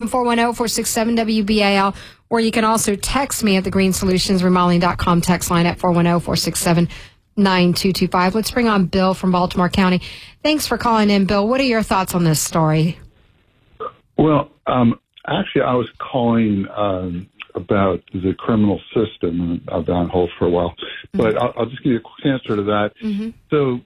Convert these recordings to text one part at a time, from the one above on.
410-467-WBAL, or you can also text me at the greensolutionsremodeling.com text line at 410-467-9225. Let's bring on Bill from Baltimore County. Thanks for calling in, Bill. What are your thoughts on this story? Well, actually, I was calling about the criminal system, and I've been on hold for a while. But I'll just give you a quick answer to that. So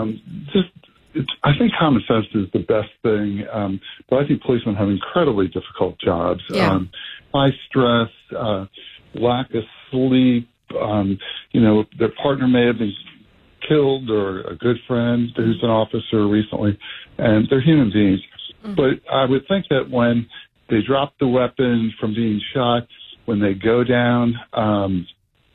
I think common sense is the best thing, but I think policemen have incredibly difficult jobs. High stress, lack of sleep, their partner may have been killed or a good friend who's an officer recently, and they're human beings. But I would think that when they drop the weapon from being shot, when they go down, and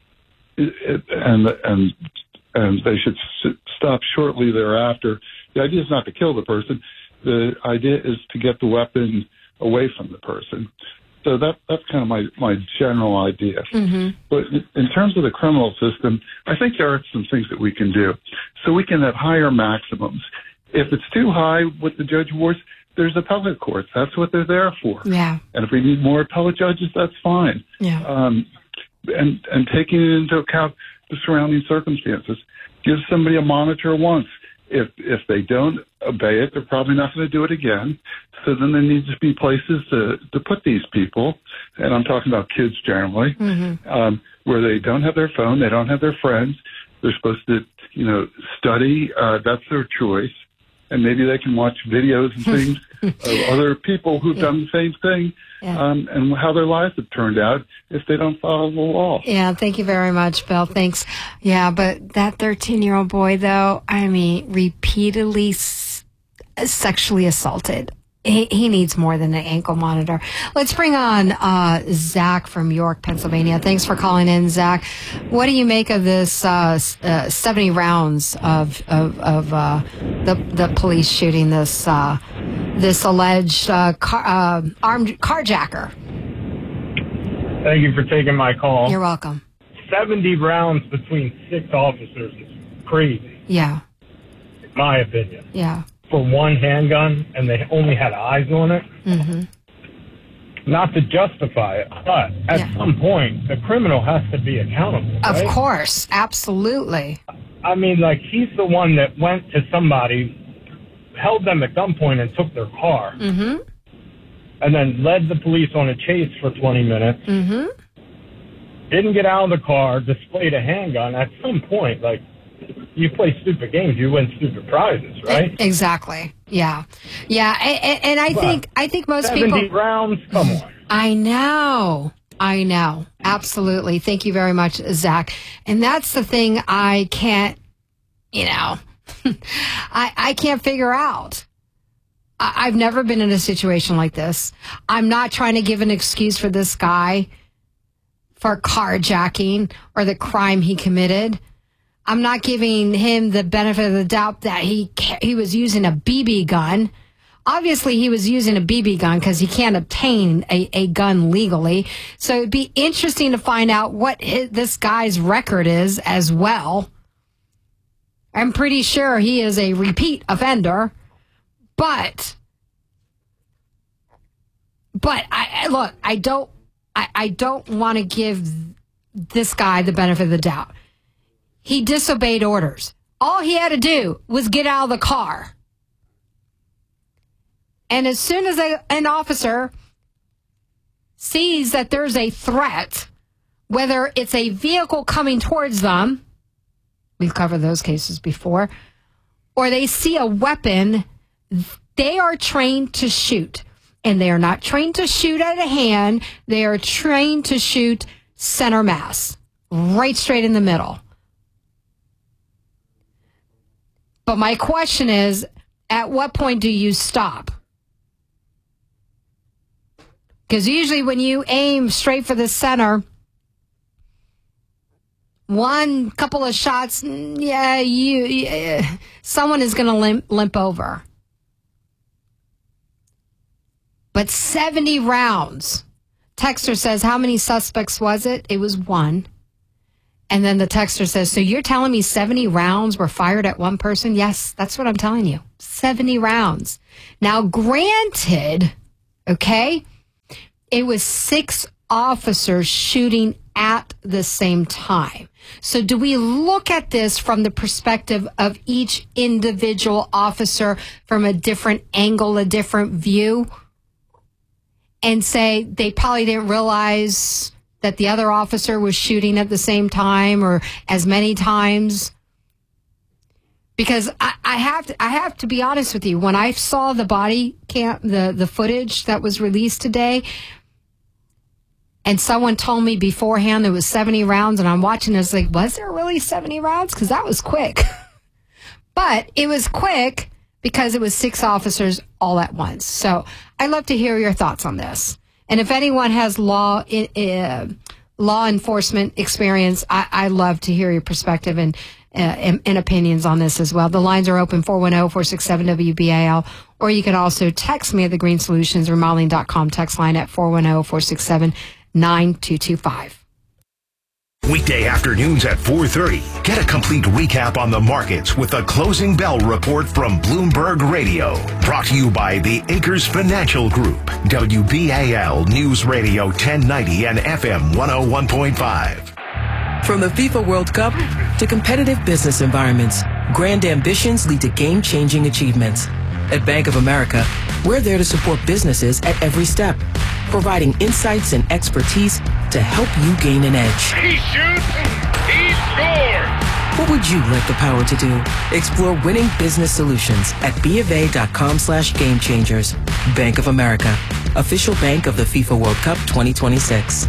they should stop shortly thereafter. The idea is not to kill the person. The idea is to get the weapon away from the person. So that's kind of my general idea. But in terms of the criminal system, I think there are some things that we can do. So we can have higher maximums. If it's too high with the judge awards, there's appellate courts. That's what they're there for. Yeah. And if we need more appellate judges, that's fine. Yeah. And taking into account the surrounding circumstances. Give somebody a monitor once. If they don't obey it, they're probably not going to do it again. So then there needs to be places to put these people, and I'm talking about kids generally, where they don't have their phone, they don't have their friends. They're supposed to, study. That's their choice. And maybe they can watch videos and things of other people who've done the same thing and how their lives have turned out if they don't follow the law. Yeah, thank you very much, Bill. Thanks. Yeah, but that 13-year-old boy, though, repeatedly sexually assaulted. He needs more than an ankle monitor. Let's bring on Zach from York, Pennsylvania. Thanks for calling in, Zach. What do you make of this 70 rounds of the police shooting this alleged armed carjacker? Thank you for taking my call. You're welcome. 70 rounds between 6 officers is crazy. Yeah. In my opinion. Yeah. For one handgun, and they only had eyes on it. Not to justify it, but at some point, the criminal has to be accountable, right? Of course. Absolutely. He's the one that went to somebody, held them at gunpoint and took their car. And then led the police on a chase for 20 minutes. Didn't get out of the car, displayed a handgun. At some point, you play stupid games, you win stupid prizes, right? Exactly. Yeah. Yeah. And I think most 70 people. 70 rounds? Come on. I know. Absolutely. Thank you very much, Zach. And that's the thing I can't, I can't figure out. I've never been in a situation like this. I'm not trying to give an excuse for this guy for carjacking or the crime he committed. I'm not giving him the benefit of the doubt that he was using a BB gun. Obviously, he was using a BB gun because he can't obtain a gun legally. So it'd be interesting to find out what this guy's record is as well. I'm pretty sure he is a repeat offender. But I don't want to give this guy the benefit of the doubt. He disobeyed orders. All he had to do was get out of the car. And as soon as an officer sees that there's a threat, whether it's a vehicle coming towards them, we've covered those cases before, or they see a weapon, they are trained to shoot. And they are not trained to shoot at a hand. They are trained to shoot center mass, right straight in the middle. But my question is, at what point do you stop? Because usually when you aim straight for the center, one couple of shots, someone is going to limp over. But 70 rounds. Texter says, how many suspects was it? It was one. And then the texter says, so you're telling me 70 rounds were fired at one person? Yes, that's what I'm telling you. 70 rounds. Now, granted, okay, it was 6 officers shooting at the same time. So do we look at this from the perspective of each individual officer from a different angle, a different view, and say they probably didn't realize that the other officer was shooting at the same time or as many times? Because I have to be honest with you. When I saw the body cam, the footage that was released today, and someone told me beforehand there was 70 rounds, and I'm watching this like, was there really 70 rounds? Because that was quick. But it was quick because it was 6 officers all at once. So I'd love to hear your thoughts on this. And if anyone has law enforcement experience, I love to hear your perspective and opinions on this as well. The lines are open, 410-467-WBAL, or you can also text me at the Green Solutions Remodeling.com text line at 410-467-9225. Weekday afternoons at 4:30. Get a complete recap on the markets with the Closing Bell Report from Bloomberg Radio. Brought to you by the Acres Financial Group. WBAL News Radio 1090 and FM 101.5. From the FIFA World Cup to competitive business environments, grand ambitions lead to game-changing achievements. At Bank of America, we're there to support businesses at every step, providing insights and expertise to help you gain an edge. He shoots, he scores! What would you like the power to do? Explore winning business solutions at BofA.com/gamechangers. Bank of America, official bank of the FIFA World Cup 2026.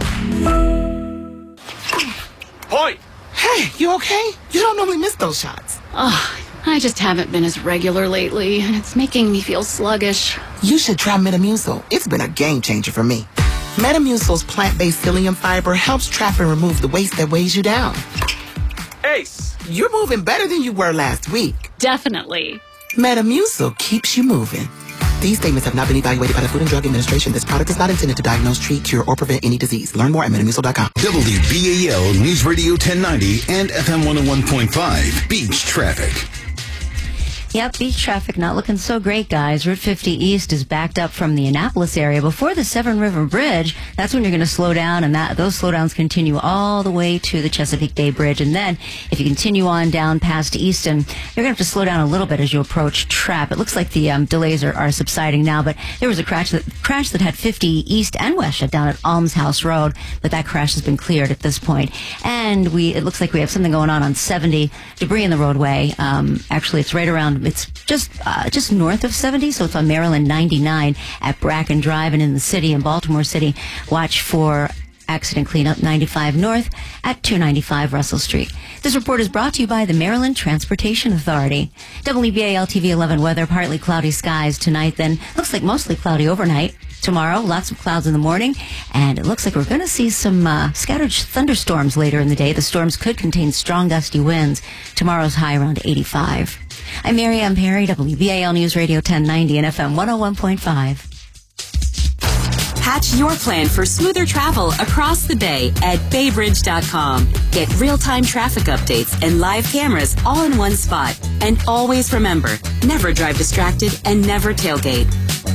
Hoy! Hey, you okay? You don't normally miss those shots. Oh, I just haven't been as regular lately, and it's making me feel sluggish. You should try Metamucil. It's been a game changer for me. Metamucil's plant-based psyllium fiber helps trap and remove the waste that weighs you down. Ace! You're moving better than you were last week. Definitely. Metamucil keeps you moving. These statements have not been evaluated by the Food and Drug Administration. This product is not intended to diagnose, treat, cure, or prevent any disease. Learn more at Metamucil.com. WBAL News Radio 1090 and FM 101.5. Beach traffic. Yep, beach traffic not looking so great, guys. Route 50 East is backed up from the Annapolis area before the Severn River Bridge. That's when you're going to slow down, and those slowdowns continue all the way to the Chesapeake Bay Bridge. And then, if you continue on down past Easton, you're going to have to slow down a little bit as you approach Trapp. It looks like the delays are subsiding now, but there was a crash that had 50 East and West shut down at Alms House Road, but that crash has been cleared at this point. And it looks like we have something going on 70, debris in the roadway. Actually, it's right around. It's just north of 70, so it's on Maryland 99 at Bracken Drive, and in the city, in Baltimore City, watch for accident cleanup 95 north at 295 Russell Street. This report is brought to you by the Maryland Transportation Authority. WBAL TV 11 weather, partly cloudy skies tonight, then looks like mostly cloudy overnight. Tomorrow, lots of clouds in the morning, and it looks like we're going to see some scattered thunderstorms later in the day. The storms could contain strong gusty winds. Tomorrow's high around 85. I'm Marianne Perry, WBAL News Radio 1090 and FM 101.5. Hatch your plan for smoother travel across the bay at baybridge.com. Get real-time traffic updates and live cameras all in one spot. And always remember, never drive distracted and never tailgate.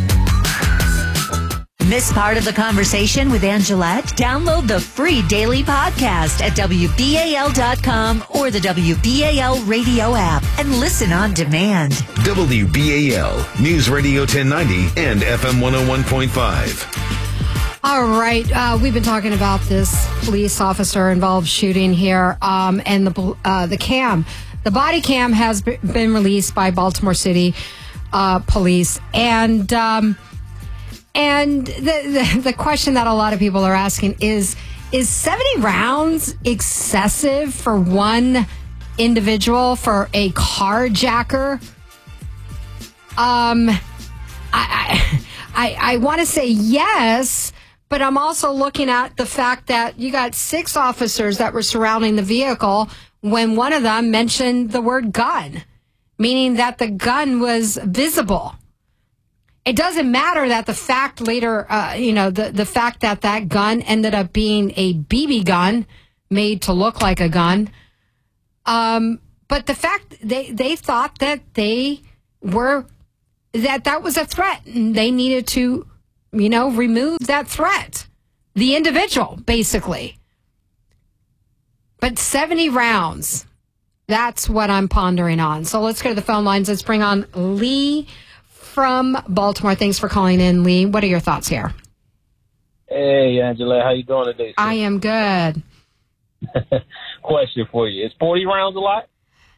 Miss part of the conversation with Angelette? Download the free daily podcast at WBAL.com or the WBAL radio app and listen on demand. WBAL News Radio 1090 and FM 101.5. All right. We've been talking about this police officer involved shooting here, and the cam. The body cam has been released by Baltimore City Police, and the question that a lot of people are asking is 70 rounds excessive for one individual, for a carjacker? I want to say yes, but I'm also looking at the fact that you got 6 officers that were surrounding the vehicle when one of them mentioned the word gun, meaning that the gun was visible. It doesn't matter that the fact later, the fact that gun ended up being a BB gun made to look like a gun. But the fact they thought that that was a threat and they needed to remove that threat. The individual, basically. But 70 rounds, that's what I'm pondering on. So let's go to the phone lines. Let's bring on Lee from Baltimore. Thanks for calling in, Lee. What are your thoughts here? Hey, Angela, how you doing today, sir? I am good. Question for you. Is 40 rounds a lot?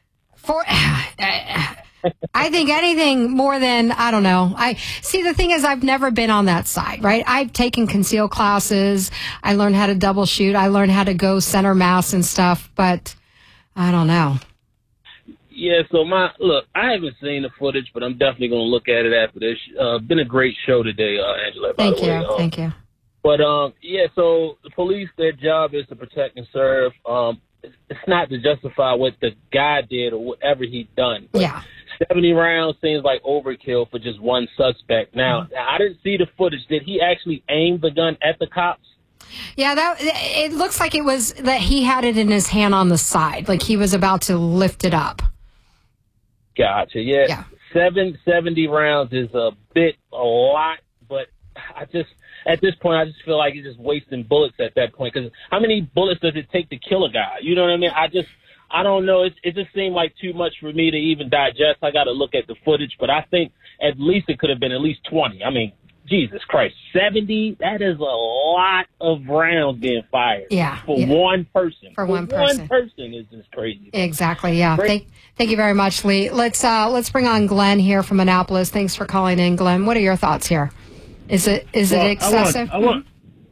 I think anything more than, I don't know. The thing is, I've never been on that side, right? I've taken conceal classes. I learned how to double shoot. I learned how to go center mass and stuff, but I don't know. Yeah, so I haven't seen the footage, but I'm definitely going to look at it after this. Been a great show today, Angela. Thank you. Thank you. But, so the police, their job is to protect and serve. It's not to justify what the guy did or whatever he done. But yeah. 70 rounds seems like overkill for just one suspect. Now, I didn't see the footage. Did he actually aim the gun at the cops? Yeah, it looks like it was that he had it in his hand on the side, like he was about to lift it up. Gotcha. Yeah. 70 rounds is a lot, but at this point, I just feel like it's just wasting bullets at that point. Because how many bullets does it take to kill a guy? You know what I mean? I don't know. It just seemed like too much for me to even digest. I got to look at the footage, but I think at least it could have been at least 20. I mean, Jesus Christ, 70? That is a lot of rounds being fired. Yeah. For one person. For one person. One person is just crazy. Exactly. Yeah. Thank you very much, Lee. Let's bring on Glenn here from Annapolis. Thanks for calling in, Glenn. What are your thoughts here? Is it excessive? I want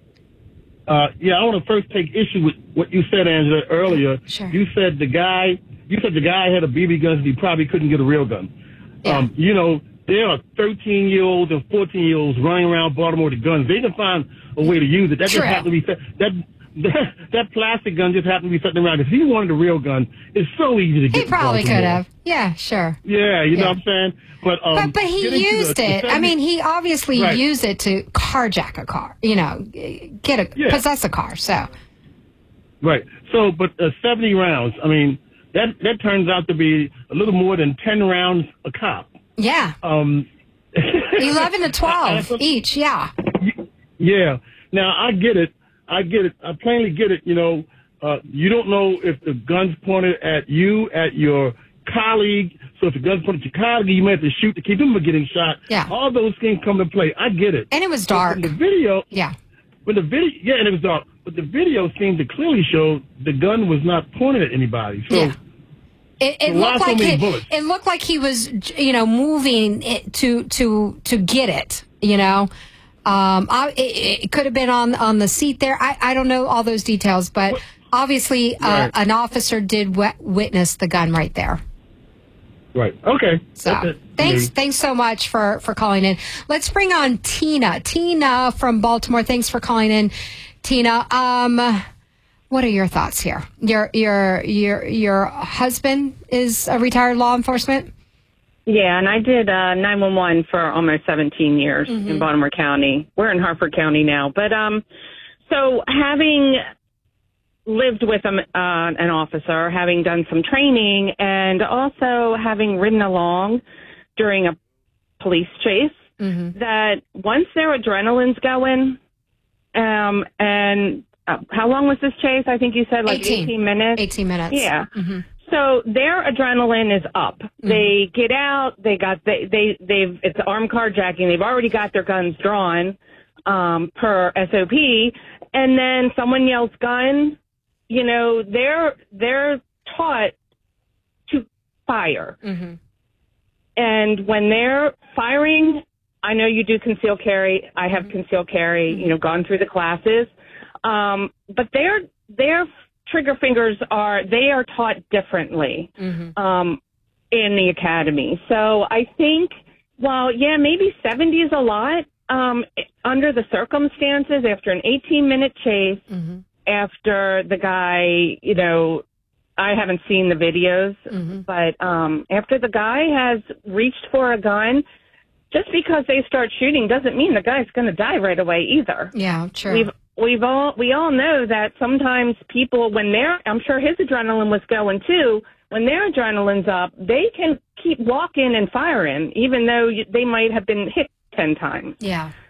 to first take issue with what you said, Angela, earlier. Sure. You said the guy had a BB gun, so he probably couldn't get a real gun. Yeah. There are 13-year-olds and 14-year-olds running around Baltimore with guns. They can find a way to use it. That just happened to be that plastic gun just happened to be sitting around. If he wanted a real gun, it's so easy to get. He probably could have. Yeah, sure. Yeah, you know what I'm saying? But he used it. I mean, he obviously used it to carjack a car. Possess a car. So. Right. So, but 70 rounds. I mean, that turns out to be a little more than 10 rounds a cop. Yeah. 11 to 12 each. Yeah. Yeah. Now I get it. I plainly get it. You don't know if the gun's pointed at you, at your colleague. So if the gun's pointed at your colleague, you may have to shoot to keep him from getting shot. Yeah. All those things come to play. I get it. And it was dark. But in the video. Yeah. And it was dark. But the video seemed to clearly show the gun was not pointed at anybody. So. Yeah. It looked like he was, moving it to get it. It could have been on the seat there. I don't know all those details, but obviously an officer did witness the gun right there. Right. Okay. So thanks so much for calling in. Let's bring on Tina. Tina from Baltimore. Thanks for calling in, Tina. What are your thoughts here? Your husband is a retired law enforcement? Yeah, and I did 911 for almost 17 years in Baltimore County. We're in Harford County now. But so having lived with an officer, having done some training, and also having ridden along during a police chase, that once their adrenaline's going, and how long was this chase? I think you said 18 minutes. 18 minutes. Yeah. So their adrenaline is up. They get out. It's armed carjacking. They've already got their guns drawn, per SOP. And then someone yells gun. They're taught to fire. And when they're firing, I know you do concealed carry. I have concealed carry, gone through the classes. But their trigger fingers are taught differently in the academy. So I think, maybe 70 is a lot under the circumstances after an 18-minute chase, after the guy, I haven't seen the videos, but after the guy has reached for a gun, just because they start shooting doesn't mean the guy's going to die right away either. Yeah, true. We all know that sometimes people, I'm sure his adrenaline was going too, when their adrenaline's up, they can keep walking and firing, even though they might have been hit 10 times. Yeah.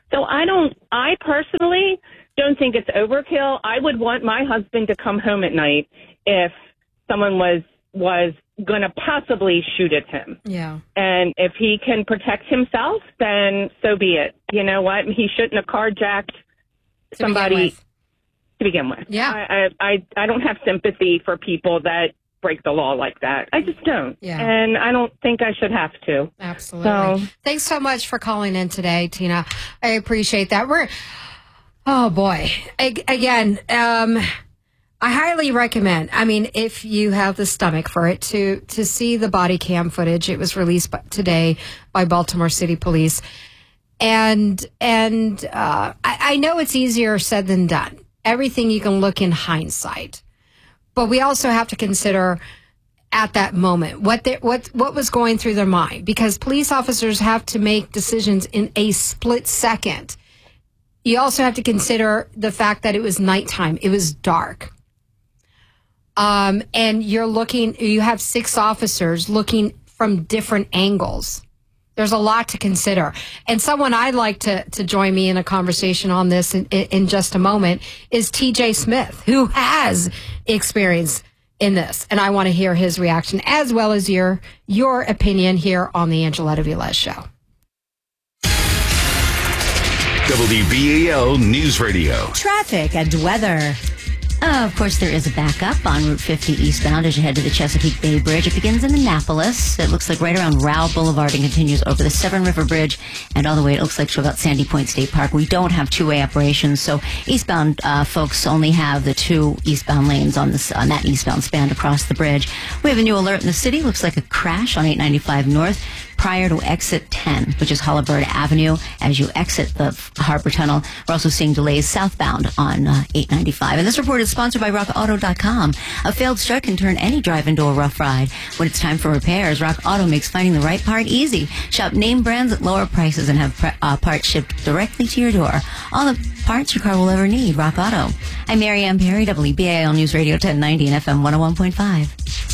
So I personally don't think it's overkill. I would want my husband to come home at night if someone was going to possibly shoot at him. Yeah. And if he can protect himself, then so be it. You know what? He shouldn't have carjacked somebody to begin with. Yeah. I don't have sympathy for people that break the law like that. I just don't. Yeah. And I don't think I should have to. Absolutely. So, thanks so much for calling in today, Tina. I appreciate that. Oh boy. Again, I highly recommend, if you have the stomach for it, to see the body cam footage. It was released today by Baltimore City Police. And I know it's easier said than done. Everything you can look in hindsight. But we also have to consider at that moment what was going through their mind, because police officers have to make decisions in a split second. You also have to consider the fact that it was nighttime. It was dark. And you have 6 officers looking from different angles. There's a lot to consider. And someone I'd like to join me in a conversation on this in just a moment is TJ Smith, who has experience in this. And I want to hear his reaction as well as your opinion here on the Angeletta Velez Show. WBAL News Radio. Traffic and weather. Of course, there is a backup on Route 50 eastbound as you head to the Chesapeake Bay Bridge. It begins in Annapolis. It looks like right around Rowell Boulevard and continues over the Severn River Bridge and all the way, it looks like, to about Sandy Point State Park. We don't have two-way operations, so eastbound folks only have the 2 eastbound lanes on that eastbound span across the bridge. We have a new alert in the city. Looks like a crash on 895 North prior to exit 10, which is Holabird Avenue. As you exit the Harbor Tunnel, we're also seeing delays southbound on 895. And this report is sponsored by RockAuto.com. A failed start can turn any drive into a rough ride. When it's time for repairs, Rock Auto makes finding the right part easy. Shop name brands at lower prices and have parts shipped directly to your door. All the parts your car will ever need. Rock Auto. I'm Mary Ann Perry, WBAL News Radio 1090 and FM 101.5.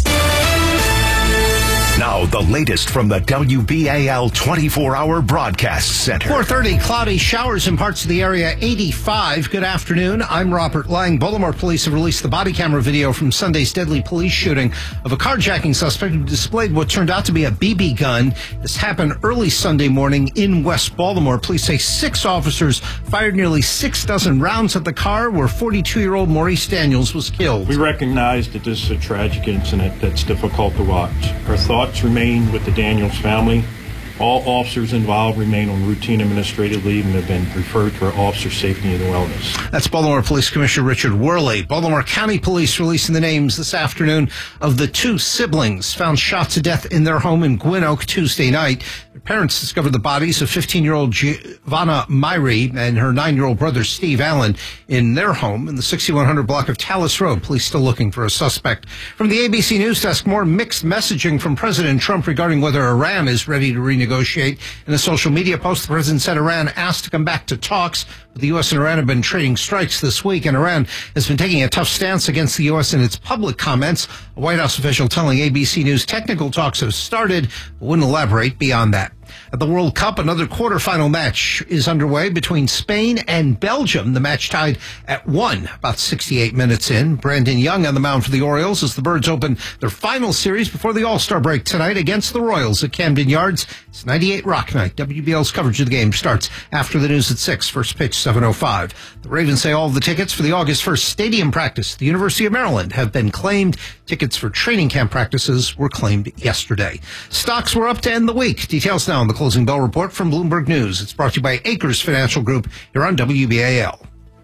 Now, the latest from the WBAL 24-hour broadcast center. 4:30, cloudy showers in parts of the area, 85. Good afternoon. I'm Robert Lang. Baltimore police have released the body camera video from Sunday's deadly police shooting of a carjacking suspect who displayed what turned out to be a BB gun. This happened early Sunday morning in West Baltimore. Police say 6 officers fired nearly 6 dozen rounds at the car where 42-year-old Maurice Daniels was killed. We recognize that this is a tragic incident that's difficult to watch. Our thoughts remain with the Daniels family. All officers involved remain on routine administrative leave and have been referred to our Officer Safety and Wellness. That's Baltimore Police Commissioner Richard Worley. Baltimore County Police releasing the names this afternoon of the 2 siblings found shot to death in their home in Gwynn Oak Tuesday night. Their parents discovered the bodies of 15-year-old Giovanna Myrie and her 9-year-old brother Steve Allen in their home in the 6100 block of Tallis Road. Police still looking for a suspect. From the ABC News Desk, more mixed messaging from President Trump regarding whether Iran is ready to renegotiate. In a social media post, the president said Iran asked to come back to talks, but the U.S. and Iran have been trading strikes this week, and Iran has been taking a tough stance against the U.S. in its public comments. A White House official telling ABC News technical talks have started, but wouldn't elaborate beyond that. At the World Cup, another quarterfinal match is underway between Spain and Belgium. The match tied at 1, about 68 minutes in. Brandon Young on the mound for the Orioles as the Birds open their final series before the All-Star break tonight against the Royals at Camden Yards. It's 98 Rock Night. WBL's coverage of the game starts after the news at 6. First pitch, 7:05. The Ravens say all of the tickets for the August 1st stadium practice at the University of Maryland have been claimed. Tickets for training camp practices were claimed yesterday. Stocks were up to end the week. Details now on the Closing Bell Report from Bloomberg News. It's brought to you by Acres Financial Group here on WBAL.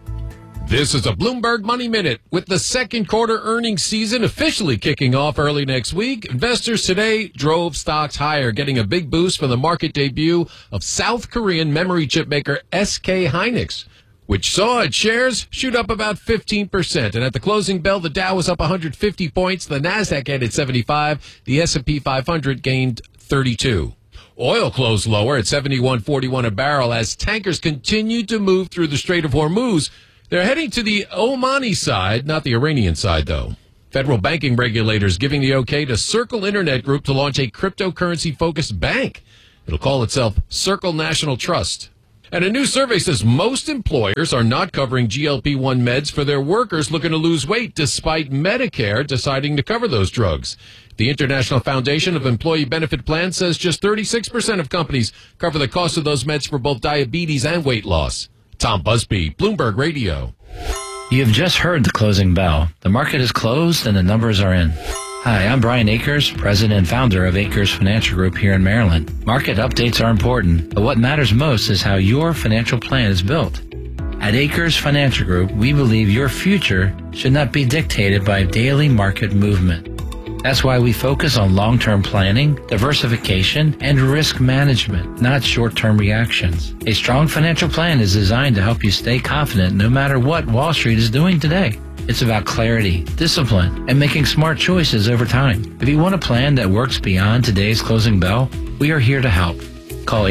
This is a Bloomberg Money Minute. With the second quarter earnings season officially kicking off early next week, investors today drove stocks higher, getting a big boost from the market debut of South Korean memory chip maker SK Hynix, which saw its shares shoot up about 15%. And at the closing bell, the Dow was up 150 points, the Nasdaq added 75, the S&P 500 gained 32. Oil closed lower at $71.41 a barrel as tankers continued to move through the Strait of Hormuz. They're heading to the Omani side, not the Iranian side, though. Federal banking regulators giving the okay to Circle Internet Group to launch a cryptocurrency-focused bank. It'll call itself Circle National Trust. And a new survey says most employers are not covering GLP-1 meds for their workers looking to lose weight, despite Medicare deciding to cover those drugs. The International Foundation of Employee Benefit Plans says just 36% of companies cover the cost of those meds for both diabetes and weight loss. Tom Busby, Bloomberg Radio. You have just heard the closing bell. The market is closed and the numbers are in. Hi, I'm Brian Akers, president and founder of Akers Financial Group here in Maryland. Market updates are important, but what matters most is how your financial plan is built. At Akers Financial Group, we believe your future should not be dictated by daily market movement. That's why we focus on long-term planning, diversification, and risk management, not short-term reactions. A strong financial plan is designed to help you stay confident no matter what Wall Street is doing today. It's about clarity, discipline, and making smart choices over time. If you want a plan that works beyond today's closing bell, we are here to help. Call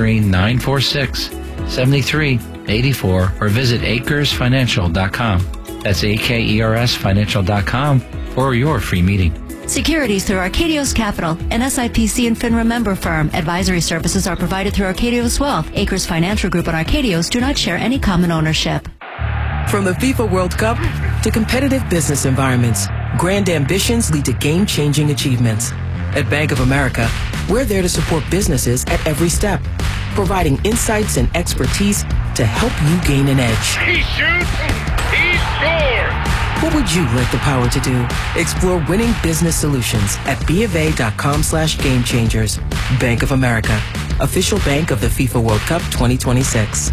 833-946-7384 or visit AkersFinancial.com. That's AKERSFinancial.com for your free meeting. Securities through Arcadios Capital, an SIPC and FINRA member firm. Advisory services are provided through Arcadios Wealth. Akers Financial Group and Arcadios do not share any common ownership. From the FIFA World Cup to competitive business environments, grand ambitions lead to game-changing achievements. At Bank of America, we're there to support businesses at every step, providing insights and expertise to help you gain an edge. He shoots, he scores! What would you like the power to do? Explore winning business solutions at BofA.com/gamechangers. Bank of America, official bank of the FIFA World Cup 2026.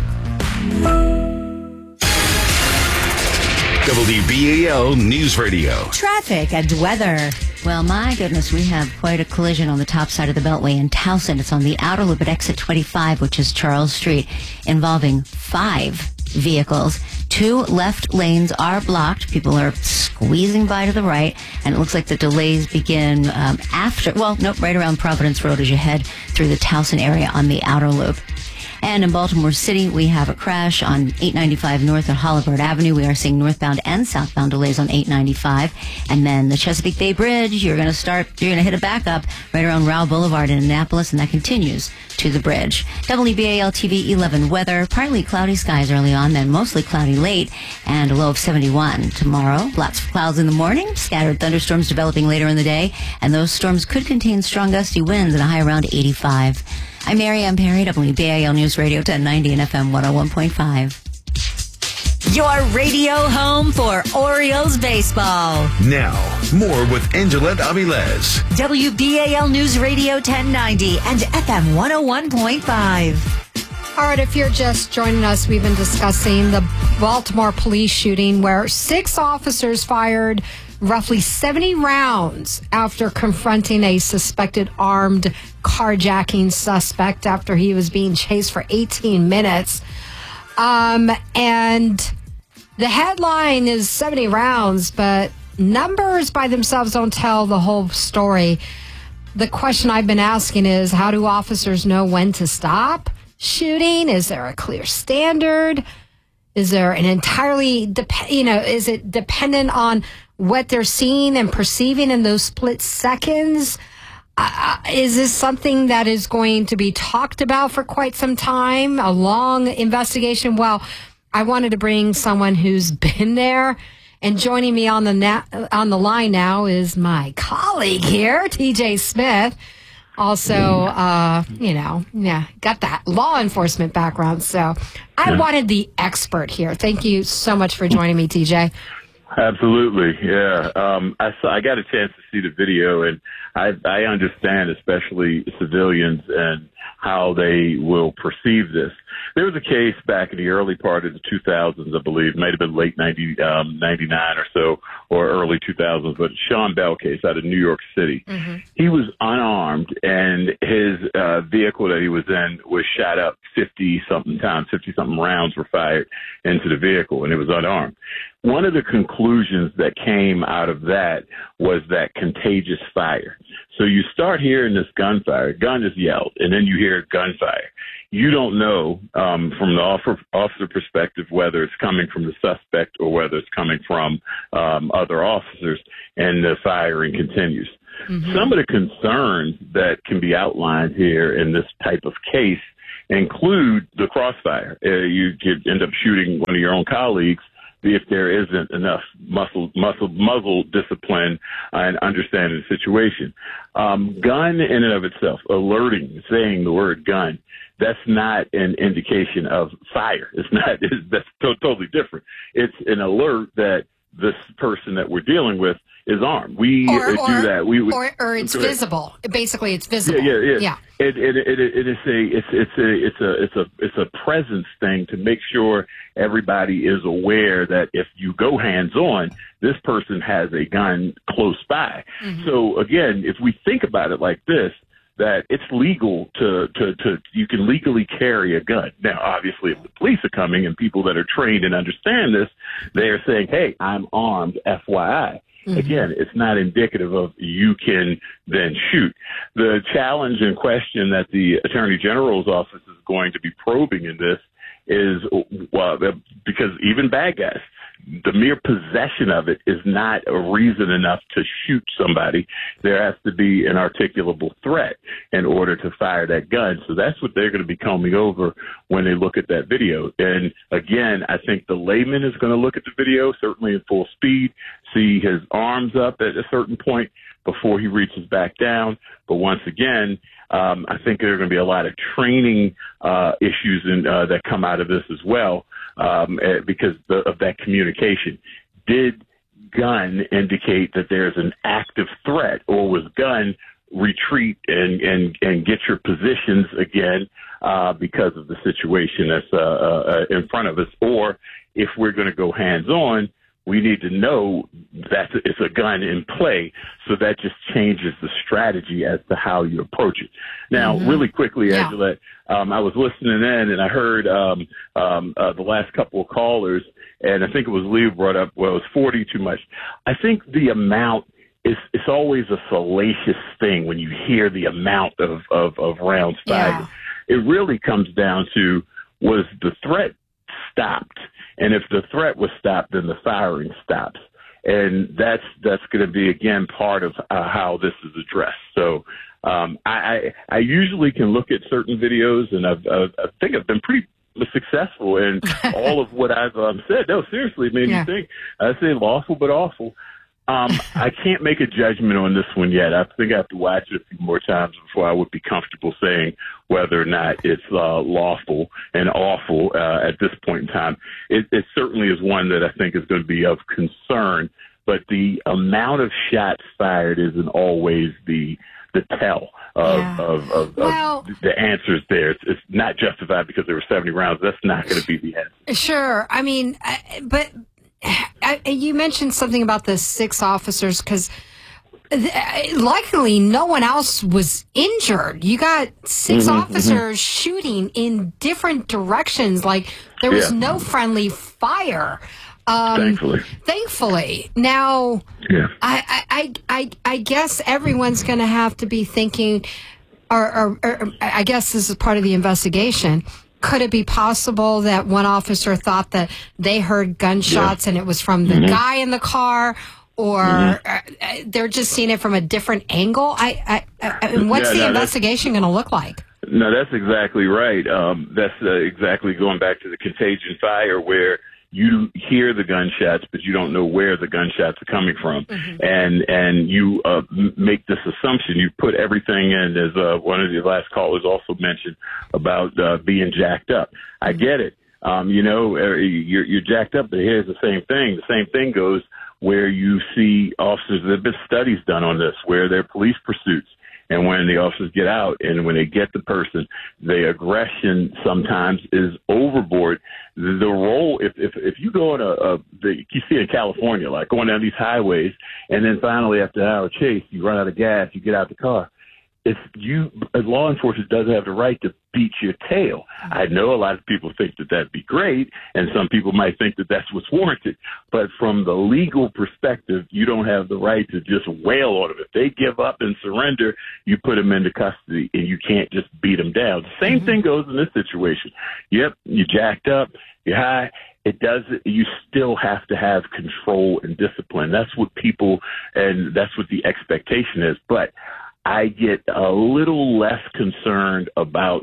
WBAL News Radio. Traffic and weather. Well, my goodness, we have quite a collision on the top side of the Beltway in Towson. It's on the outer loop at exit 25, which is Charles Street, involving 5 vehicles. 2 left lanes are blocked. People are squeezing by to the right, and it looks like the delays begin right around Providence Road as you head through the Towson area on the outer loop. And in Baltimore City, we have a crash on 895 north at Holabird Avenue. We are seeing northbound and southbound delays on 895. And then the Chesapeake Bay Bridge, you're going to hit a backup right around Rowell Boulevard in Annapolis, and that continues to the bridge. WBAL TV 11 weather, partly cloudy skies early on, then mostly cloudy late, and a low of 71. Tomorrow, lots of clouds in the morning, scattered thunderstorms developing later in the day, and those storms could contain strong gusty winds and a high around 85. I'm Mary Ann Perry, WBAL News Radio 1090 and FM 101.5. Your radio home for Orioles baseball. Now, more with Angelette Avilés. WBAL News Radio 1090 and FM 101.5. All right, if you're just joining us, we've been discussing the Baltimore police shooting where 6 officers fired roughly 70 rounds after confronting a suspected armed carjacking suspect after he was being chased for 18 minutes. And the headline is 70 rounds, but numbers by themselves don't tell the whole story. The question I've been asking is, how do officers know when to stop shooting? Is there a clear standard? Is there an entirely, is it dependent on what they're seeing and perceiving in those split seconds? Is this something that is going to be talked about for quite some time? A long investigation? Well, I wanted to bring someone who's been there, and joining me on the line now is my colleague here, TJ Smith. Also, got that law enforcement background. So I wanted the expert here. Thank you so much for joining me, TJ. Absolutely, yeah. I got a chance to see the video, and I understand, especially civilians and how they will perceive this. There was a case back in the early part of the 2000s, I believe, it might have been late 99 or so, or early 2000s, but Sean Bell case out of New York City. Mm-hmm. He was unarmed, and his vehicle that he was in was shot up 50-something times. 50-something rounds were fired into the vehicle, and it was unarmed. One of the conclusions that came out of that was that contagious fire. So you start hearing this gunfire, gun is yelled, and then you hear gunfire. You don't know from the officer perspective whether it's coming from the suspect or whether it's coming from other officers, and the firing continues. Mm-hmm. Some of the concerns that can be outlined here in this type of case include the crossfire. You could end up shooting one of your own colleagues if there isn't enough muzzle discipline and understanding the situation. Gun in and of itself, alerting, saying the word gun, that's not an indication of fire. That's totally different. It's an alert that this person that we're dealing with is armed. We do that. Or it's visible. Basically, it's visible. Yeah. It's a presence thing to make sure everybody is aware that if you go hands on, this person has a gun close by. Mm-hmm. So again, if we think about it like this, that it's legal you can legally carry a gun. Now, obviously, if the police are coming and people that are trained and understand this, they're saying, hey, I'm armed, FYI. Mm-hmm. Again, it's not indicative of you can then shoot. The challenge and question that the Attorney General's office is going to be probing in this is, because even bad guys, the mere possession of it is not a reason enough to shoot somebody. There has to be an articulable threat in order to fire that gun. So that's what they're going to be combing over when they look at that video. And again, I think the layman is going to look at the video, certainly in full speed, see his arms up at a certain point before he reaches back down. But once again, I think there are going to be a lot of training issues that come out of this as well, because of that communication. Did gun indicate that there's an active threat, or was gun retreat and get your positions again because of the situation that's in front of us? Or if we're going to go hands-on, we need to know that it's a gun in play, so that just changes the strategy as to how you approach it. Now, really quickly, Angela, I was listening in and I heard the last couple of callers, and I think it was Lee who brought up, well, it was 40 too much. I think the amount it's always a salacious thing when you hear the amount of rounds fired. It really comes down to, was the threat stopped? And if the threat was stopped, then the firing stops. And that's going to be, again, part of how this is addressed. So I usually can look at certain videos, and I think I've been pretty successful in all of what I've said. No, seriously, it made me think. I say lawful but awful. I can't make a judgment on this one yet. I think I have to watch it a few more times before I would be comfortable saying whether or not it's lawful and awful at this point in time. It certainly is one that I think is going to be of concern, but the amount of shots fired isn't always the tell of the answers there. It's not justified because there were 70 rounds. That's not going to be the answer. Sure. I mean, but you mentioned something about the 6 officers, because luckily no one else was injured. You got 6 officers shooting in different directions. Like, there was no friendly fire. Thankfully. Now, I guess everyone's going to have to be thinking, or I guess this is part of the investigation. Could it be possible that one officer thought that they heard gunshots and it was from the guy in the car, or they're just seeing it from a different angle? What's the investigation going to look like? No, that's exactly right. That's exactly going back to the contagion fire, where you hear the gunshots, but you don't know where the gunshots are coming from. And you make this assumption. You put everything in, as one of the last callers also mentioned about being jacked up. I get it. You're jacked up, but here's the same thing. The same thing goes where you see officers. There have been studies done on this, where there are police pursuits. And when the officers get out and when they get the person, the aggression sometimes is overboard. The role, if you go on you see in California, like going down these highways, and then finally after an hour chase, you run out of gas, you get out the car. Law enforcement doesn't have the right to beat your tail. I know a lot of people think that that'd be great, and some people might think that that's what's warranted. But from the legal perspective, you don't have the right to just wail on them. If they give up and surrender, you put them into custody, and you can't just beat them down. The same thing goes in this situation. Yep, you jacked up, you're high. You still have to have control and discipline. That's what that's what the expectation is. But I get a little less concerned about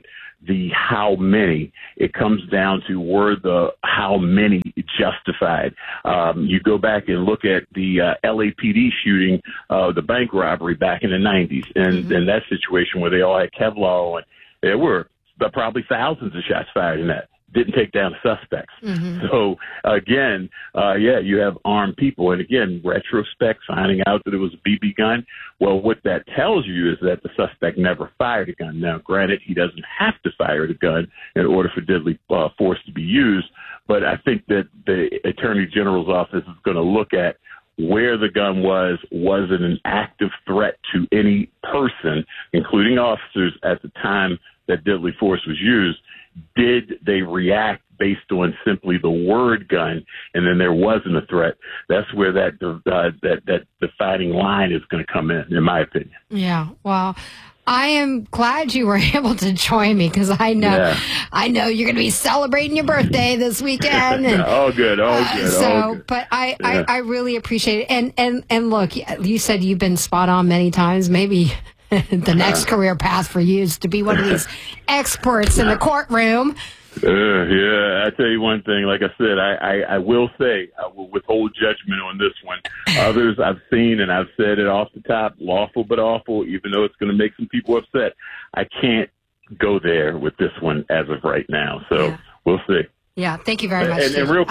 the how many. It comes down to were the how many justified. You go back and look at the LAPD shooting, the bank robbery back in the 90s, and that situation where they all had Kevlar on. There were probably thousands of shots fired in that. Didn't take down the suspects. So, again, you have armed people. And, again, retrospect, finding out that it was a BB gun. Well, what that tells you is that the suspect never fired a gun. Now, granted, he doesn't have to fire the gun in order for deadly force to be used. But I think that the Attorney General's office is going to look at where the gun was it an active threat to any person, including officers, at the time that deadly force was used. Did they react based on simply the word gun, and then there wasn't a threat? That's where that defining line is going to come in my opinion. Yeah, well, I am glad you were able to join me because I know you're going to be celebrating your birthday this weekend. And, all good. But I really appreciate it. And look, you said you've been spot on many times. Maybe the next career path for you is to be one of these experts in the courtroom. I tell you one thing, like I said, I will say I will withhold judgment on this one. Others I've seen, and I've said it off the top, lawful but awful, even though it's going to make some people upset. I can't go there with this one as of right now. So we'll see. Yeah, thank you very much. And really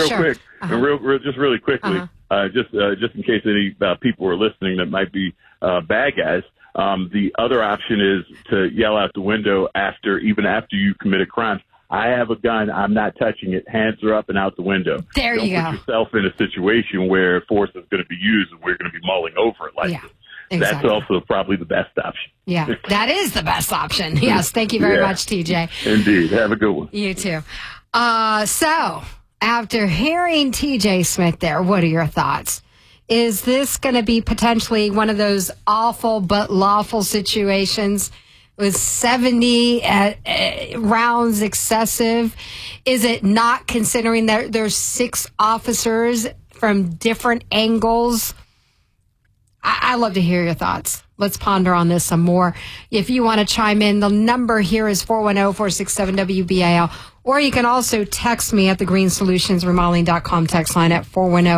quickly, just in case any people are listening that might be bad guys, the other option is to yell out the window even after you commit a crime. I have a gun. I'm not touching it. Hands are up and out the window. There you go. Don't put yourself in a situation where force is going to be used and we're going to be mulling over it like this. Exactly. That's also probably the best option. Yeah, that is the best option. Yes, thank you very much, TJ. Indeed. Have a good one. You too. So, after hearing TJ Smith there, what are your thoughts? Is this going to be potentially one of those awful but lawful situations? Was 70 rounds excessive? Is it not, considering that there's 6 officers from different angles? I love to hear your thoughts. Let's ponder on this some more. If you want to chime in, the number here is 410-467-WBAL. Or you can also text me at the greensolutionsremodeling.com text line at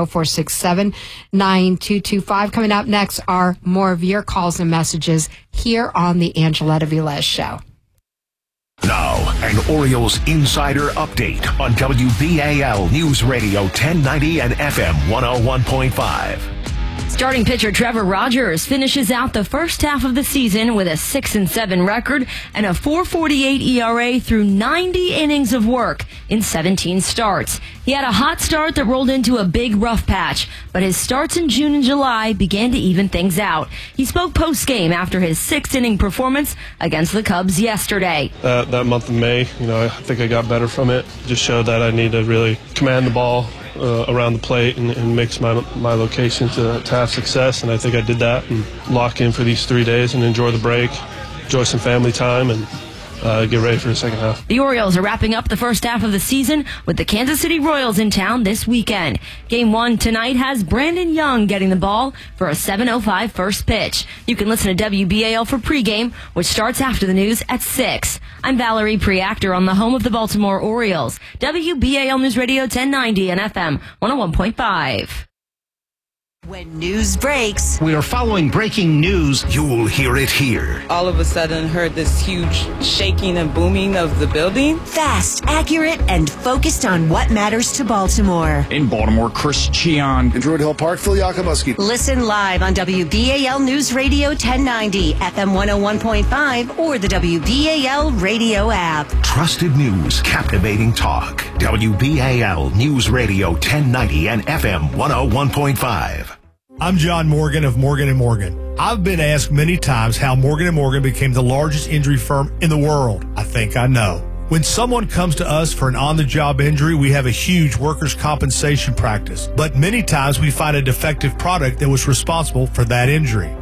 410-467-9225. Coming up next are more of your calls and messages here on the Angeletta Velez Show. Now, an Orioles insider update on WBAL News Radio 1090 and FM 101.5. Starting pitcher Trevor Rogers finishes out the first half of the season with a 6-7 record and a 4.48 ERA through 90 innings of work in 17 starts. He had a hot start that rolled into a big rough patch, but his starts in June and July began to even things out. He spoke post-game after his 6th-inning performance against the Cubs yesterday. That month of May, I think I got better from it. Just showed that I need to really command the ball around the plate and mix my location to have success, and I think I did that and lock in for these 3 days and enjoy the break, enjoy some family time, and get ready for the second half. The Orioles are wrapping up the first half of the season with the Kansas City Royals in town this weekend. Game 1 tonight has Brandon Young getting the ball for a 7:05 first pitch. You can listen to WBAL for pregame, which starts after the news at 6. I'm Valerie Preactor on the home of the Baltimore Orioles. WBAL News Radio 1090 and FM 101.5. When news breaks, we are following breaking news. You'll hear it here. All of a sudden heard this huge shaking and booming of the building. Fast, accurate, and focused on what matters to Baltimore. In Baltimore, Chris Cheon. In Druid Hill Park, Phil Yakobuski. Listen live on WBAL News Radio 1090, FM 101.5, or the WBAL radio app. Trusted news, captivating talk. WBAL News Radio 1090 and FM 101.5. I'm John Morgan of Morgan & Morgan. I've been asked many times how Morgan & Morgan became the largest injury firm in the world. I think I know. When someone comes to us for an on-the-job injury, we have a huge workers' compensation practice. But many times we find a defective product that was responsible for that injury.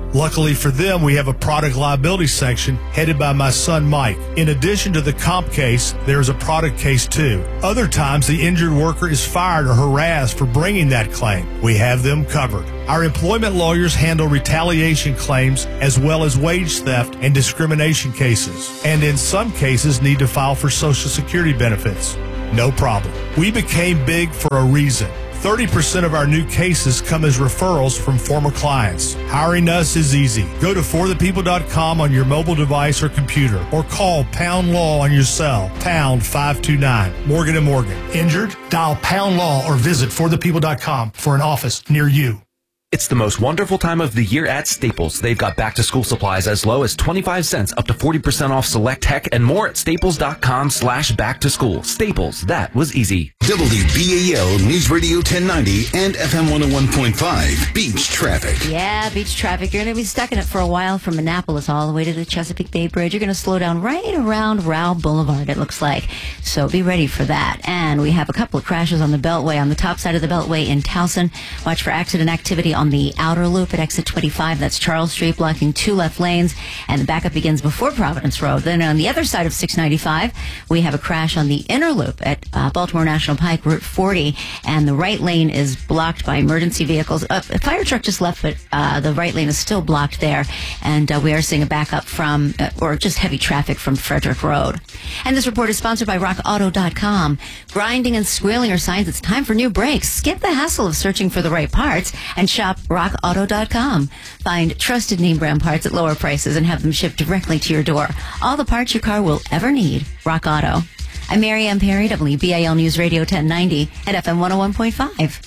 Luckily for them, we have a product liability section headed by my son Mike. In addition to the comp case, there's a product case too. Other times, the injured worker is fired or harassed for bringing that claim. We have them covered. Our employment lawyers handle retaliation claims as well as wage theft and discrimination cases, and in some cases need to file for Social Security benefits. No problem. We became big for a reason. 30% of our new cases come as referrals from former clients. Hiring us is easy. Go to forthepeople.com on your mobile device or computer, or call Pound Law on your cell, pound 529. Morgan & Morgan. Injured? Dial Pound Law or visit forthepeople.com for an office near you. It's the most wonderful time of the year at Staples. They've got back-to-school supplies as low as 25 cents up to 40% off select tech and more at staples.com/back-to-school. Staples, that was easy. WBAL News Radio 1090 and FM 101.5. Beach traffic. Yeah, beach traffic. You're going to be stuck in it for a while from Annapolis all the way to the Chesapeake Bay Bridge. You're going to slow down right around Rowell Boulevard, it looks like. So be ready for that. And we have a couple of crashes on the Beltway, on the top side of the Beltway in Towson. Watch for accident activity on the outer loop at exit 25. That's Charles Street, blocking 2 left lanes, and the backup begins before Providence Road. Then on the other side of 695, we have a crash on the inner loop at Baltimore National Pike, Route 40, and the right lane is blocked by emergency vehicles. A fire truck just left, but the right lane is still blocked there, and we are seeing a backup from, or just heavy traffic from Frederick Road. And this report is sponsored by RockAuto.com. Grinding and squealing are signs it's time for new brakes. Skip the hassle of searching for the right parts and shop RockAuto.com. Find trusted name brand parts at lower prices and have them shipped directly to your door. All the parts your car will ever need. Rock Auto. I'm Mary Ann Perry, WBAL News Radio 1090 at FM 101.5.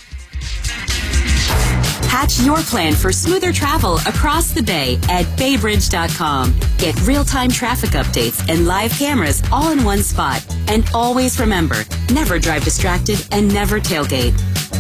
Hatch your plan for smoother travel across the bay at baybridge.com. Get real-time traffic updates and live cameras all in one spot. And always remember, never drive distracted and never tailgate.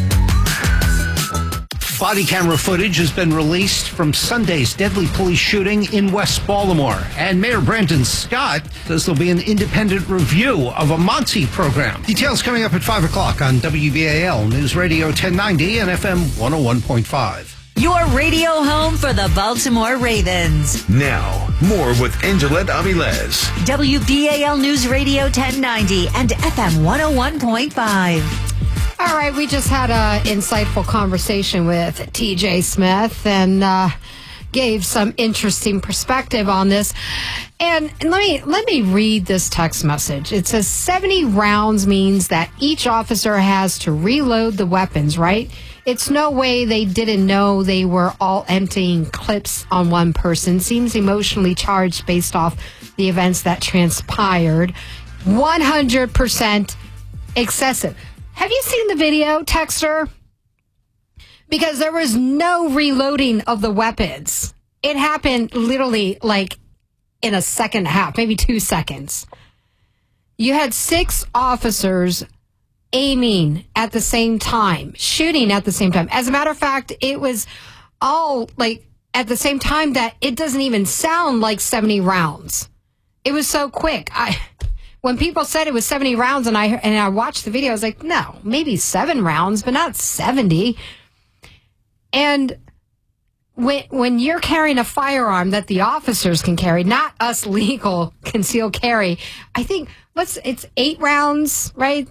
Body camera footage has been released from Sunday's deadly police shooting in West Baltimore. And Mayor Brandon Scott says there'll be an independent review of a Monty program. Details coming up at 5 o'clock on WBAL News Radio 1090 and FM 101.5. Your radio home for the Baltimore Ravens. Now, more with Angelette Avilés. WBAL News Radio 1090 and FM 101.5. All right, we just had an insightful conversation with TJ Smith and gave some interesting perspective on this. And let me read this text message. It says 70 rounds means that each officer has to reload the weapons, right? It's no way they didn't know they were all emptying clips on one person. Seems emotionally charged based off the events that transpired. 100% excessive. Have you seen the video, Texter? Because there was no reloading of the weapons. It happened literally like in a second half, maybe 2 seconds. You had 6 officers aiming at the same time, shooting at the same time. As a matter of fact, it was all like at the same time that it doesn't even sound like 70 rounds. It was so quick. When people said it was 70 rounds and I watched the video, I was like, no, maybe 7 rounds, but not 70. And when you're carrying a firearm that the officers can carry, not us legal concealed carry, I think it's 8 rounds, right?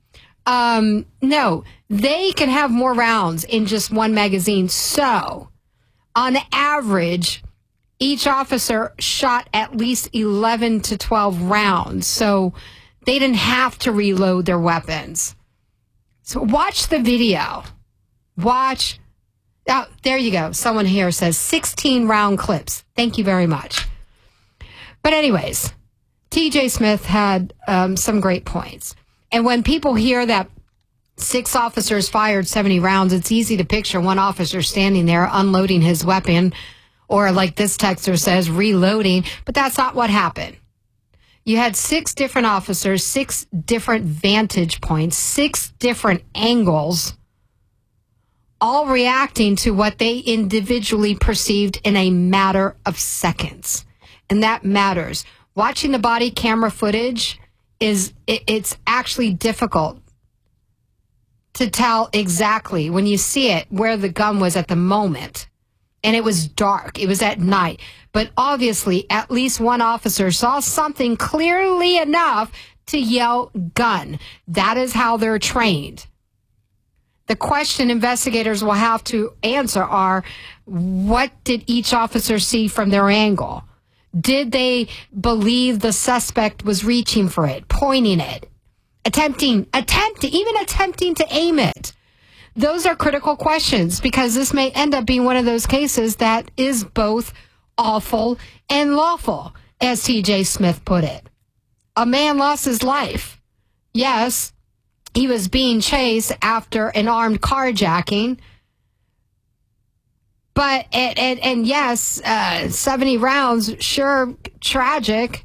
No, they can have more rounds in just one magazine. So on average, each officer shot at least 11 to 12 rounds, so they didn't have to reload their weapons. So watch the video. Watch. Oh, there you go. Someone here says 16 round clips. Thank you very much. But anyways, TJ Smith had some great points. And when people hear that 6 officers fired 70 rounds, it's easy to picture one officer standing there unloading his weapon, or like this texter says, reloading, but that's not what happened. You had 6 different officers, 6 different vantage points, 6 different angles, all reacting to what they individually perceived in a matter of seconds. And that matters. Watching the body camera footage it's actually difficult to tell exactly when you see it where the gun was at the moment. and it was dark. It was at night. But obviously, at least one officer saw something clearly enough to yell gun. That is how they're trained. The question investigators will have to answer are, what did each officer see from their angle? Did they believe the suspect was reaching for it, pointing it, attempting to aim it? Those are critical questions because this may end up being one of those cases that is both awful and lawful, as T.J. Smith put it. A man lost his life. Yes, he was being chased after an armed carjacking. But, and yes, 70 rounds, sure, tragic.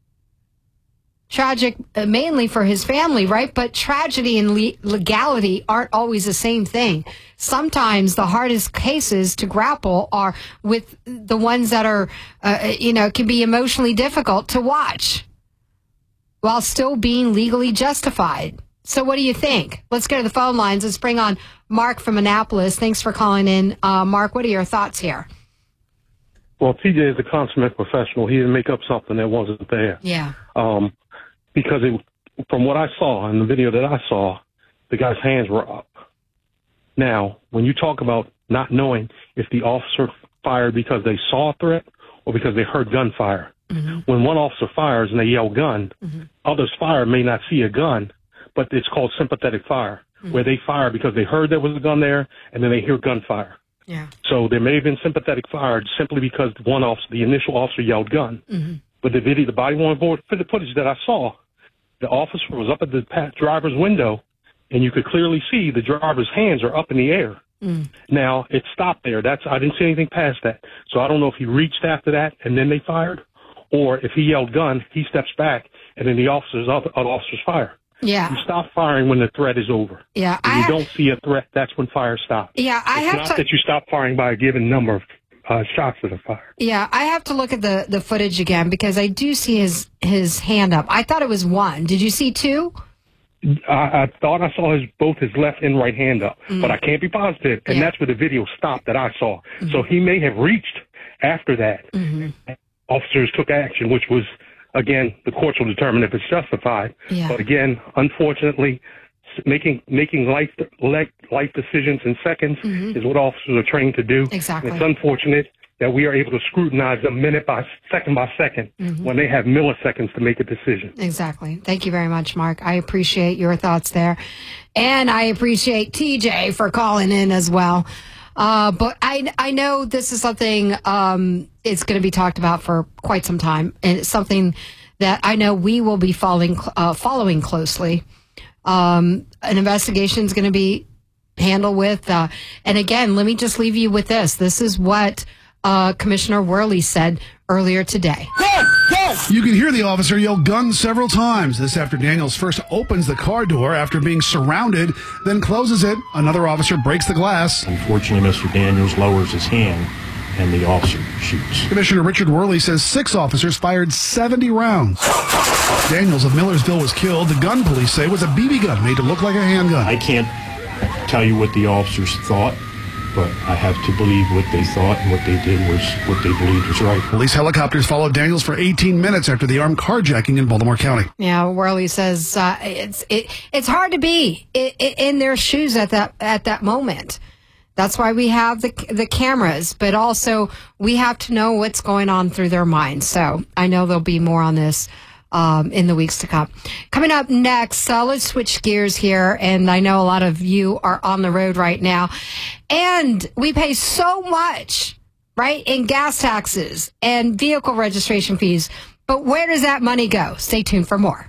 Tragic mainly for his family, right? But tragedy and legality aren't always the same thing. Sometimes the hardest cases to grapple are with the ones that are, can be emotionally difficult to watch while still being legally justified. So what do you think? Let's go to the phone lines. Let's bring on Mark from Annapolis. Thanks for calling in. Mark, what are your thoughts here? Well, TJ is a consummate professional. He didn't make up something that wasn't there. Yeah. Because from what I saw in the video that I saw, the guy's hands were up. Now, when you talk about not knowing if the officer fired because they saw a threat or because they heard gunfire, when one officer fires and they yell gun, others fire may not see a gun, but it's called sympathetic fire, where they fire because they heard there was a gun there and then they hear gunfire. Yeah. So there may have been sympathetic fire simply because the initial officer yelled gun. But the body-worn footage that I saw, the officer was up at the driver's window, and you could clearly see the driver's hands are up in the air. Now, it stopped there. I didn't see anything past that. So I don't know if he reached after that and then they fired, or if he yelled gun, he steps back, and then the other officers fire. Yeah. You stop firing when the threat is over. Yeah. When you don't see a threat, that's when fire stops. Yeah, It's not that you stop firing by a given number of shots that are fired. Yeah, I have to look at the footage again because I do see his hand up. I thought it was one. Did you see two? I thought I saw both his left and right hand up, but I can't be positive. And that's where the video stopped that I saw. So he may have reached after that. Officers took action, which was, again, the courts will determine if it's justified. Yeah. But again, unfortunately, making life decisions in seconds is what officers are trained to do. Exactly. And it's unfortunate that we are able to scrutinize them minute by second when they have milliseconds to make a decision. Exactly. Thank you very much, Mark. I appreciate your thoughts there. And I appreciate TJ for calling in as well. But I know this is something it's going to be talked about for quite some time. And it's something that I know we will be following closely. An investigation is going to be handled with. And again, let me just leave you with this. This is what Commissioner Worley said earlier today. You can hear the officer yell gun several times. This after Daniels first opens the car door after being surrounded, then closes it. Another officer breaks the glass. Unfortunately, Mr. Daniels lowers his hand and the officer shoots. Commissioner Richard Worley says 6 officers fired 70 rounds. Daniels of Millersville was killed. The gun police say was a BB gun made to look like a handgun. I can't tell you what the officers thought, but I have to believe what they thought, and what they did was what they believed was right. Police helicopters followed Daniels for 18 minutes after the armed carjacking in Baltimore County. Yeah, Worley says it's hard to be in their shoes at that moment. That's why we have the cameras, but also we have to know what's going on through their minds. So I know there'll be more on this in the weeks to come. Coming up next, let's switch gears here. And I know a lot of you are on the road right now. And we pay so much, right, in gas taxes and vehicle registration fees. But where does that money go? Stay tuned for more.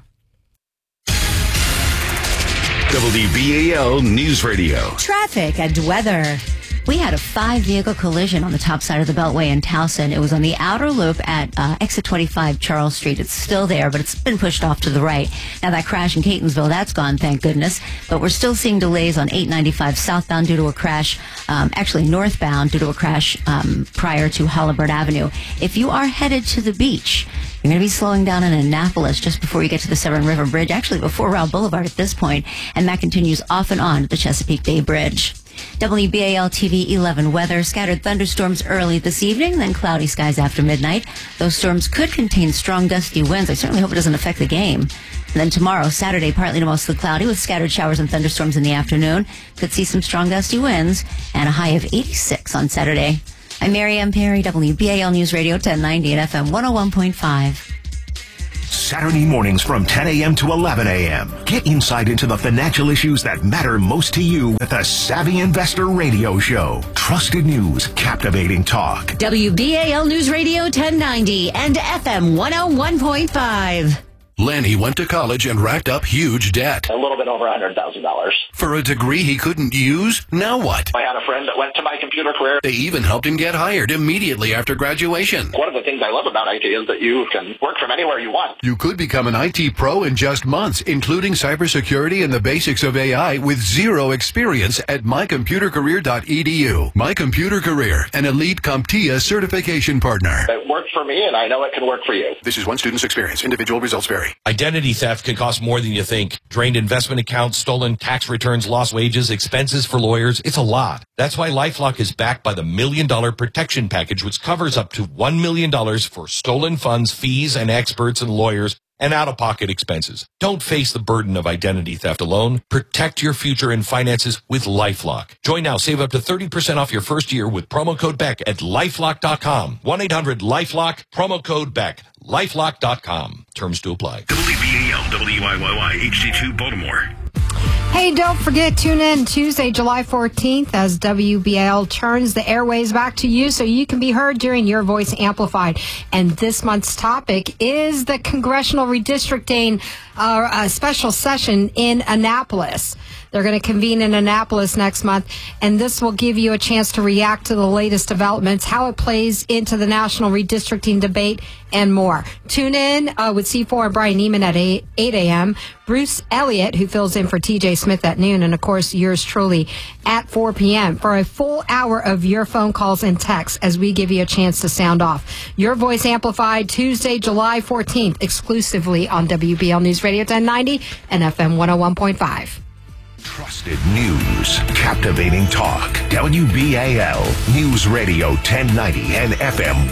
WBAL News Radio. Traffic and weather. We had a 5-vehicle collision on the top side of the Beltway in Towson. It was on the outer loop at exit 25 Charles Street. It's still there, but it's been pushed off to the right. Now that crash in Catonsville, that's gone, thank goodness. But we're still seeing delays on 895 southbound due to a crash, actually northbound due to a crash prior to Holabird Avenue. If you are headed to the beach, you're going to be slowing down in Annapolis just before you get to the Severn River Bridge, actually before Route Boulevard at this point, and that continues off and on to the Chesapeake Bay Bridge. WBAL TV 11 weather. Scattered thunderstorms early this evening, then cloudy skies after midnight. Those storms could contain strong gusty winds. I certainly hope it doesn't affect the game. And then tomorrow, Saturday, partly to mostly cloudy with scattered showers and thunderstorms in the afternoon. Could see some strong gusty winds and a high of 86 on Saturday. I'm Mary M. Perry, WBAL News Radio 1090 at FM 101.5. Saturday mornings from 10 a.m. to 11 a.m. Get insight into the financial issues that matter most to you with the Savvy Investor Radio Show. Trusted news, captivating talk. WBAL News Radio 1090 and FM 101.5. Lenny went to college and racked up huge debt. A little bit over $100,000. For a degree he couldn't use? Now what? I had a friend that went to My Computer Career. They even helped him get hired immediately after graduation. One of the things I love about IT is that you can work from anywhere you want. You could become an IT pro in just months, including cybersecurity and the basics of AI with zero experience at mycomputercareer.edu. My Computer Career, an elite CompTIA certification partner. It worked for me, and I know it can work for you. This is one student's experience. Individual results vary. Identity theft can cost more than you think. Drained investment accounts, stolen tax returns, lost wages, expenses for lawyers. It's a lot. That's why LifeLock is backed by the $1 Million Protection Package, which covers up to $1 million for stolen funds, fees, and experts and lawyers, and out-of-pocket expenses. Don't face the burden of identity theft alone. Protect your future and finances with LifeLock. Join now. Save up to 30% off your first year with promo code BECK at LifeLock.com. 1-800-LifeLock, promo code BECK. LifeLock.com. Terms to apply. WBAL, WIYY, HD2 Baltimore. Hey, don't forget, tune in Tuesday, July 14th as WBAL turns the airways back to you so you can be heard during Your Voice Amplified. And this month's topic is the congressional redistricting special session in Annapolis. They're going to convene in Annapolis next month, and this will give you a chance to react to the latest developments, how it plays into the national redistricting debate, and more. Tune in with C4 and Brian Neiman at 8 a.m., Bruce Elliott, who fills in for TJ Smith at noon, and, of course, yours truly at 4 p.m. for a full hour of your phone calls and texts as we give you a chance to sound off. Your Voice Amplified, Tuesday, July 14th, exclusively on WBL News Radio 1090 and FM 101.5. Trusted news, captivating talk. WBAL News Radio 1090 and FM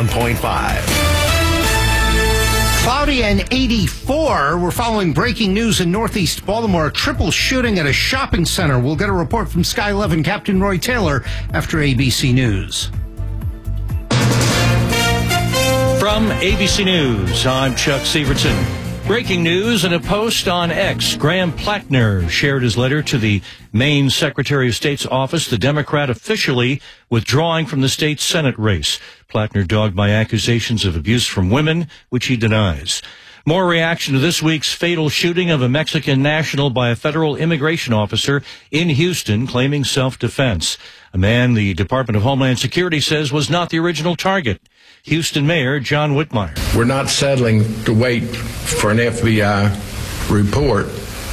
101.5. Cloudy and 84. We're following breaking news in Northeast Baltimore. A triple shooting at a shopping center. We'll get a report from Sky 11 Captain Roy Taylor after ABC News. From ABC News, I'm Chuck Severson. Breaking news in a post on X. Graham Plattner shared his letter to the Maine Secretary of State's office, the Democrat officially withdrawing from the state Senate race. Plattner dogged by accusations of abuse from women, which he denies. More reaction to this week's fatal shooting of a Mexican national by a federal immigration officer in Houston, claiming self-defense. A man the Department of Homeland Security says was not the original target. Houston Mayor John Whitmire. We're not settling to wait for an FBI report.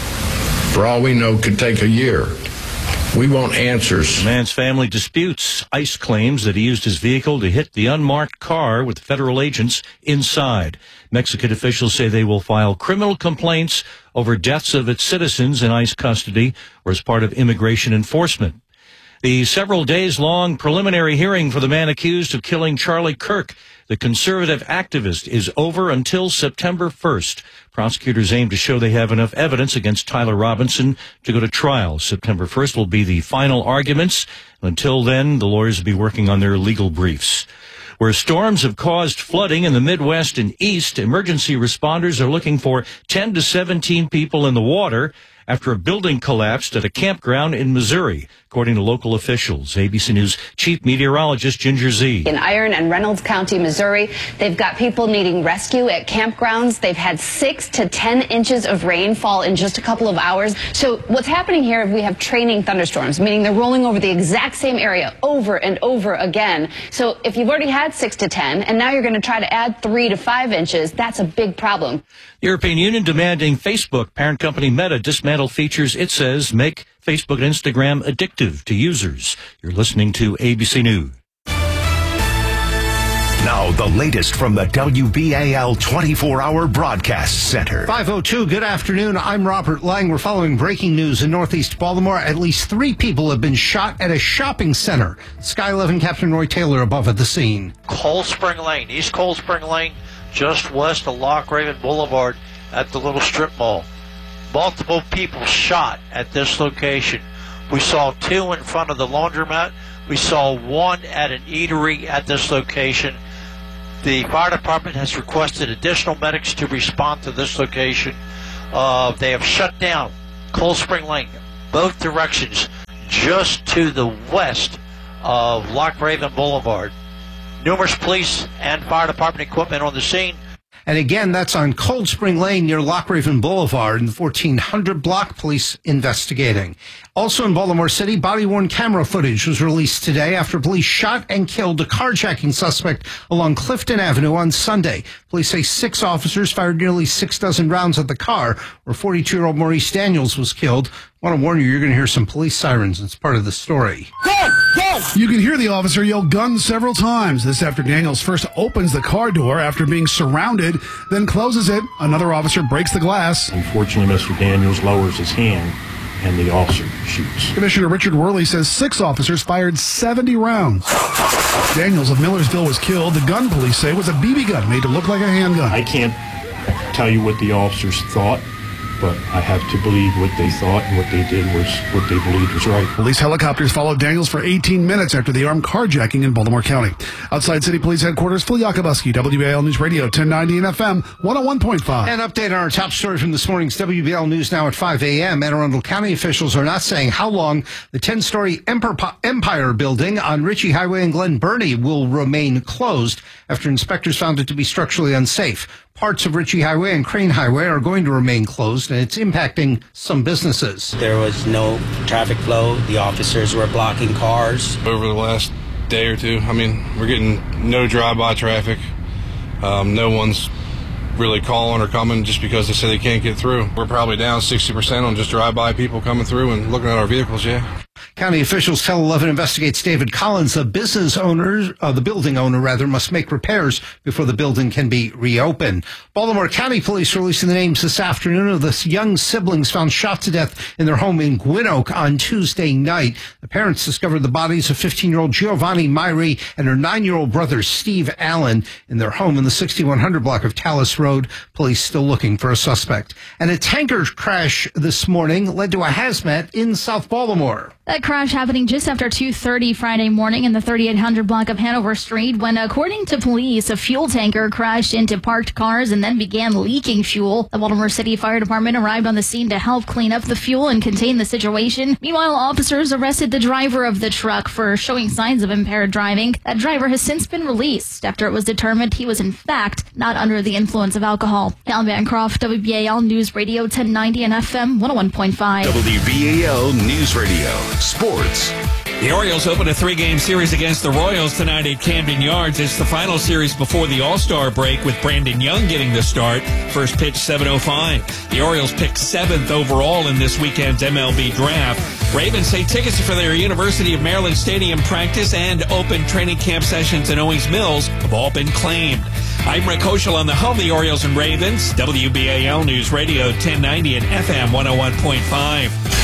For all we know, could take a year. We want answers. The man's family disputes ICE claims that he used his vehicle to hit the unmarked car with federal agents inside. Mexican officials say they will file criminal complaints over deaths of its citizens in ICE custody or as part of immigration enforcement. The several days-long preliminary hearing for the man accused of killing Charlie Kirk, the conservative activist, is over until September 1st. Prosecutors aim to show they have enough evidence against Tyler Robinson to go to trial. September 1st will be the final arguments. Until then, the lawyers will be working on their legal briefs. Where storms have caused flooding in the Midwest and East, emergency responders are looking for 10 to 17 people in the water after a building collapsed at a campground in Missouri, according to local officials. ABC News Chief Meteorologist Ginger Z. In Iron and Reynolds County, Missouri, they've got people needing rescue at campgrounds. They've had 6 to 10 inches of rainfall in just a couple of hours. So what's happening here is we have training thunderstorms, meaning they're rolling over the exact same area over and over again. So if you've already had 6 to 10 and now you're going to try to add 3 to 5 inches, that's a big problem. The European Union demanding Facebook parent company Meta dismantle features it says make Facebook and Instagram addictive to users. You're listening to ABC News. Now, the latest from the WBAL 24-hour broadcast center. 5:02, good afternoon. I'm Robert Lang. We're following breaking news in Northeast Baltimore. At least 3 people have been shot at a shopping center. Sky 11 Captain Roy Taylor above at the scene. Cold Spring Lane, East Cold Spring Lane, just west of Loch Raven Boulevard at the little strip mall. Multiple people shot at this location. We saw 2 in front of the laundromat. We saw 1 at an eatery at this location. The fire department has requested additional medics to respond to this location. They have shut down Cold Spring Lane, both directions, just to the west of Loch Raven Boulevard. Numerous police and fire department equipment on the scene. And again, that's on Cold Spring Lane near Loch Raven Boulevard in the 1400 block. Police investigating. Also in Baltimore City, body-worn camera footage was released today after police shot and killed a carjacking suspect along Clifton Avenue on Sunday. Police say 6 officers fired nearly 6 dozen rounds at the car where 42-year-old Maurice Daniels was killed. I want to warn you, you're going to hear some police sirens. It's part of the story. Go! Go! You can hear the officer yell gun several times. This after Daniels first opens the car door after being surrounded, then closes it. Another officer breaks the glass. Unfortunately, Mr. Daniels lowers his hand, and the officer shoots. Commissioner Richard Worley says 6 officers fired 70 rounds. Daniels of Millersville was killed. The gun, police say, was a BB gun made to look like a handgun. I can't tell you what the officers thought, but I have to believe what they thought, and what they did was what they believed was right. Police helicopters followed Daniels for 18 minutes after the armed carjacking in Baltimore County. Outside City Police Headquarters, Phil Yakubuski, WBAL News Radio 1090 and FM 101.5. An update on our top story from this morning's WBAL News Now at 5 a.m. Anne Arundel County officials are not saying how long the 10-story Empire building on Ritchie Highway in Glen Burnie will remain closed after inspectors found it to be structurally unsafe. Parts of Ritchie Highway and Crane Highway are going to remain closed, and it's impacting some businesses. There was no traffic flow. The officers were blocking cars. Over the last day or two, we're getting no drive-by traffic. No one's really calling or coming just because they say they can't get through. We're probably down 60% on just drive-by people coming through and looking at our vehicles, yeah. County officials tell 11 investigates David Collins, the building owner, must make repairs before the building can be reopened. Baltimore County Police releasing the names this afternoon of the young siblings found shot to death in their home in Gwynn Oak on Tuesday night. The parents discovered the bodies of 15-year-old Giovanni Myrie and her 9-year-old brother Steve Allen in their home in the 6100 block of Tallis Road. Police still looking for a suspect. And a tanker crash this morning led to a hazmat in South Baltimore. That crash happening just after 2:30 Friday morning in the 3800 block of Hanover Street when, according to police, a fuel tanker crashed into parked cars and then began leaking fuel. The Baltimore City Fire Department arrived on the scene to help clean up the fuel and contain the situation. Meanwhile, officers arrested the driver of the truck for showing signs of impaired driving. That driver has since been released after it was determined he was in fact not under the influence of alcohol. Alan Bancroft, WBAL News Radio 1090 and FM 101.5. WBAL News Radio. Sports. The Orioles open a 3-game series against the Royals tonight at Camden Yards. It's the final series before the All-Star break with Brandon Young getting the start. First pitch 7:05. The Orioles picked 7th overall in this weekend's MLB draft. Ravens say tickets for their University of Maryland Stadium practice and open training camp sessions in Owings Mills have all been claimed. I'm Rick Hoschel on the home of the Orioles and Ravens. WBAL News Radio 1090 and FM 101.5.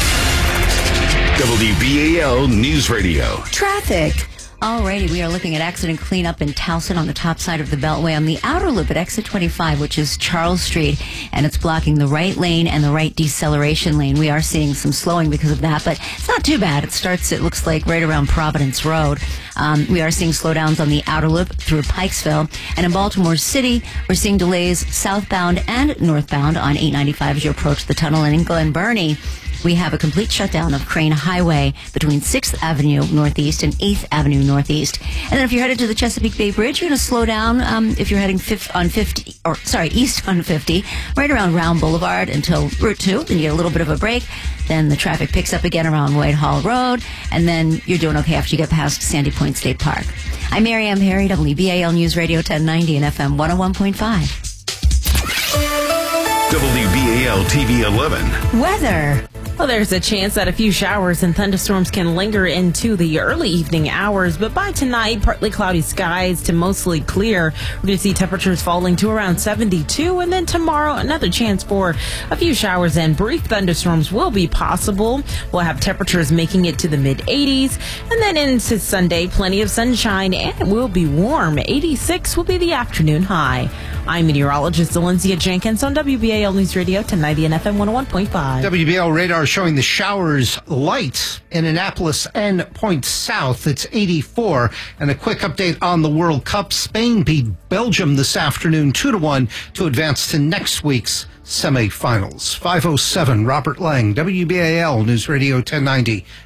WBAL News Radio. Traffic. Alrighty, we are looking at accident cleanup in Towson on the top side of the Beltway on the outer loop at exit 25, which is Charles Street, and it's blocking the right lane and the right deceleration lane. We are seeing some slowing because of that, but it's not too bad. It starts, it looks like, right around Providence Road. We are seeing slowdowns on the outer loop through Pikesville, and in Baltimore City, we're seeing delays southbound and northbound on 895 as you approach the tunnel, and in Glen Burnie, we have a complete shutdown of Crane Highway between 6th Avenue Northeast and 8th Avenue Northeast. And then if you're headed to the Chesapeake Bay Bridge, you're going to slow down if you're heading east on 50, right around Round Boulevard until Route 2. Then you get a little bit of a break. Then the traffic picks up again around Whitehall Road. And then you're doing okay after you get past Sandy Point State Park. I'm Mary M. Harry, WBAL News Radio 1090 and FM 101.5. WBAL TV 11. Weather. Well, there's a chance that a few showers and thunderstorms can linger into the early evening hours, but by tonight, partly cloudy skies to mostly clear. We're going to see temperatures falling to around 72, and then tomorrow, another chance for a few showers and brief thunderstorms will be possible. We'll have temperatures making it to the mid-80s, and then into Sunday, plenty of sunshine, and it will be warm. 86 will be the afternoon high. I'm meteorologist Valencia Jenkins on WBAL News Radio 1090 and FM 101.5. WBAL radar showing the showers light in Annapolis and Point South. It's 84. And a quick update on the World Cup. Spain beat Belgium this afternoon 2-1 to advance to next week's semifinals. 5:07, Robert Lang, WBAL News Radio 1090.